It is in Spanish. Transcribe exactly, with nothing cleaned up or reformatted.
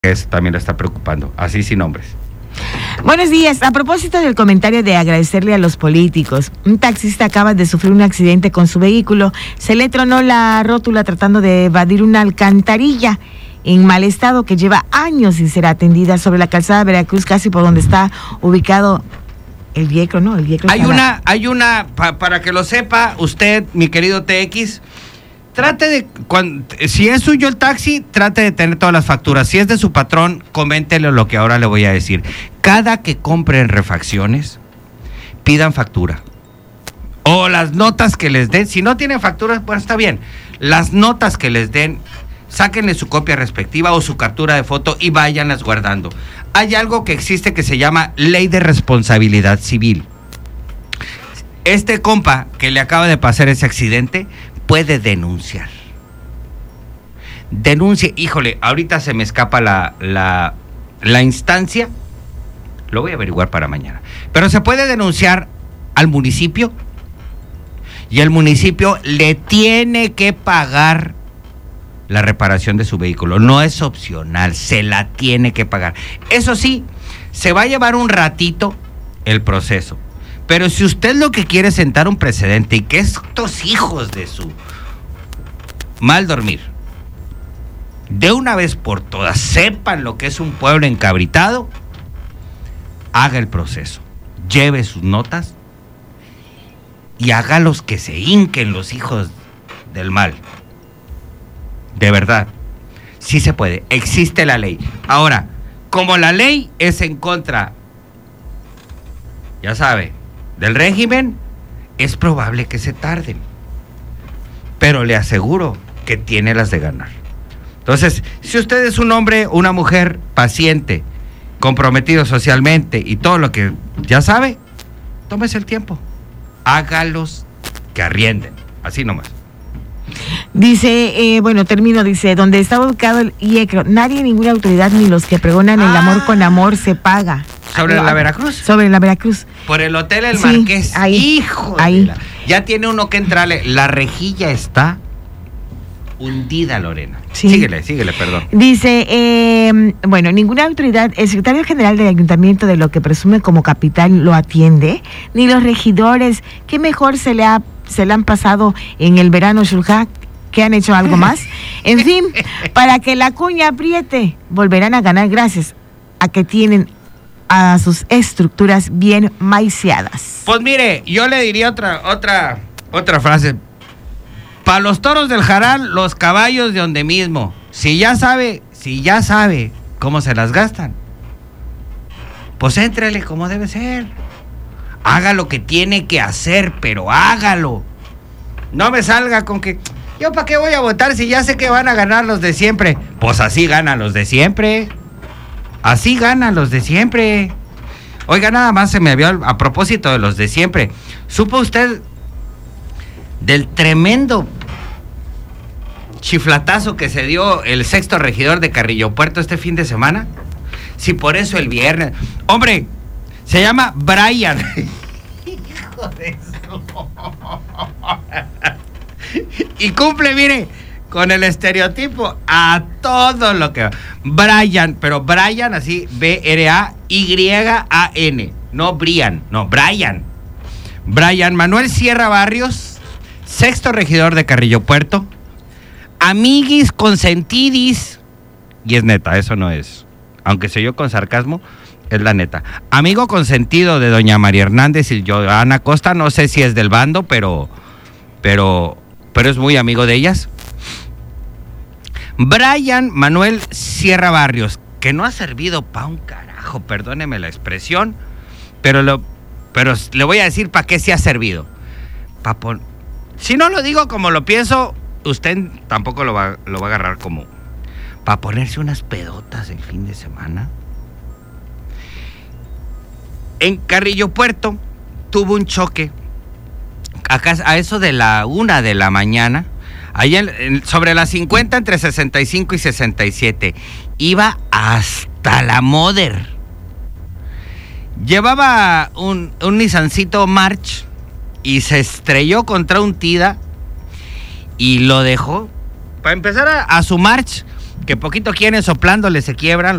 Eso también lo está preocupando, así sin nombres. Buenos días. A propósito del comentario de agradecerle a los políticos, un taxista acaba de sufrir un accidente con su vehículo. Se le tronó la rótula tratando de evadir una alcantarilla en mal estado que lleva años sin ser atendida sobre la calzada Veracruz, casi por donde está ubicado el Viecro, ¿no? El Viecro. Hay una, hay una, pa, para que lo sepa usted, mi querido T X, trate de, cuando, si es suyo el taxi, trate de tener todas las facturas. Si es de su patrón, coméntele lo que ahora le voy a decir. Cada que compren refacciones, pidan factura. O las notas que les den. Si no tienen facturas, pues está bien. Las notas que les den, sáquenle su copia respectiva o su captura de foto y váyanlas guardando. Hay algo que existe que se llama Ley de Responsabilidad Civil. Este compa que le acaba de pasar ese accidente puede denunciar. Denuncie, híjole, ahorita se me escapa la, la, la instancia, lo voy a averiguar para mañana, pero se puede denunciar al municipio y el municipio le tiene que pagar la reparación de su vehículo. No es opcional, se la tiene que pagar. Eso sí, se va a llevar un ratito el proceso. Pero si usted lo que quiere es sentar un precedente y que estos hijos de su mal dormir, de una vez por todas, sepan lo que es un pueblo encabritado, haga el proceso, lleve sus notas y hágalos que se hinquen los hijos del mal. De verdad, sí se puede, existe la ley. Ahora, como la ley es en contra, ya sabe, del régimen, es probable que se tarden, pero le aseguro que tiene las de ganar. Entonces, si usted es un hombre, una mujer paciente, comprometido socialmente y todo lo que ya sabe, tómese el tiempo, hágalos que arrienden, así nomás. Dice, eh, bueno, termino, dice, donde está ubicado el Viecro, nadie, ninguna autoridad, ni los que pregonan ah, el amor con amor se paga. ¿Sobre la Veracruz? Sobre la Veracruz. Por el Hotel El Sí, Marqués. ahí, Hijo ahí. de la... Ya tiene uno que entrarle. La rejilla está hundida, Lorena. Sí. Síguele, síguele, perdón. Dice, eh, bueno, ninguna autoridad, el secretario general del ayuntamiento de lo que presume como capital lo atiende, ni los regidores, ¿qué mejor se le ha, se le han pasado en el verano, Shulja? ¿Que han hecho algo más? En fin, para que la cuña apriete, volverán a ganar gracias a que tienen a sus estructuras bien maiceadas. Pues mire, yo le diría otra, otra, otra frase. Para los toros del Jaral, los caballos de donde mismo. Si ya sabe, si ya sabe cómo se las gastan, pues éntrele como debe ser. Haga lo que tiene que hacer, pero hágalo. No me salga con que, ¿yo para qué voy a votar si ya sé que van a ganar los de siempre? Pues así ganan los de siempre. Así ganan los de siempre. Oiga, nada más se me había, a propósito de los de siempre, ¿supo usted del tremendo chiflatazo que se dio el sexto regidor de Carrillo Puerto este fin de semana? Si por eso el viernes... Hombre, se llama Brian. Hijo de eso. Y cumple, mire, con el estereotipo a todo lo que... Brian, pero Brian así, B R A Y A N, no Brian, no, Brian. Brian Manuel Sierra Barrios, sexto regidor de Carrillo Puerto, amiguis consentidis, y es neta, eso no es, aunque se yo con sarcasmo, es la neta. Amigo consentido de doña María Hernández y Joana Costa, no sé si es del bando, pero, pero, pero es muy amigo de ellas. Brian Manuel Sierra Barrios, que no ha servido pa' un carajo, perdóneme la expresión, pero, lo, pero le voy a decir para qué se ha servido. Pa pon... Si no lo digo como lo pienso, usted tampoco lo va, lo va a agarrar como... Para ponerse unas pedotas el fin de semana. En Carrillo Puerto tuvo un choque, acá a eso de la una de la mañana, allá en, en, sobre las cincuenta, entre sesenta y cinco y sesenta y siete, iba hasta la Mother. Llevaba un, un Nissancito March y se estrelló contra un Tida y lo dejó. Para empezar a, a su March, Que poquito quieren, soplándole se quiebran.